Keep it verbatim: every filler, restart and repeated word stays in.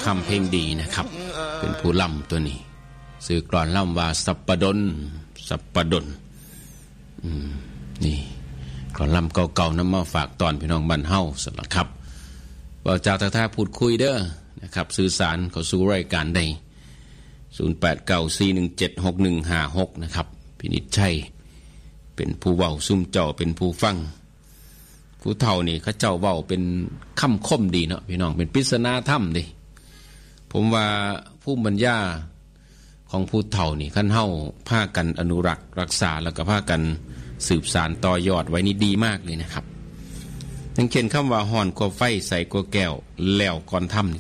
คำเพลงดีนะครับเป็นผู้ล่ำตัวนี้สื่อกลอนล่ำว่าสัปปดลสัปปดลนี่กลอนล่ำเก่าๆนำมาฝากตอนพี่น้องบ้านเฮาสำหรับครับว่าจากท่าพูดคุยเด้อนะครับสื่อสารเข้าสู่รายการได้ศูนย์ แปด เก้า สี่ หนึ่ง เจ็ด หก หนึ่ง ห้า หกนะครับพินิจชัยเป็นผู้เว้าซุ่มเจ้าเป็นผู้ฟังผู้เฒ่านี่เขาเจ้าเว้าเป็นคำคมดีเนาะพี่น้องเป็นปริศนาธรรมดิผมว่าผู้บรรยาของผู้เฒ่านี่คั่นเฮาพากันอนุรักษ์รักษาแล้วก็พากันสืบสานต่อยอดไว้นี่ดีมากเลยนะครับทั้งเขียนคำว่าฮ้อนกว่าไฟใส่กว่าแก้วแล้วก่อนทำ